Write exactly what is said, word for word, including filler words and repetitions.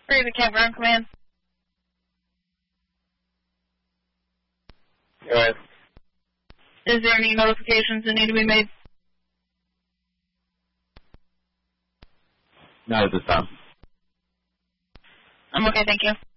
Raven Camp Ground Command. Go ahead. Is there any notifications that need to be made? Not at this time. I'm okay, thank you.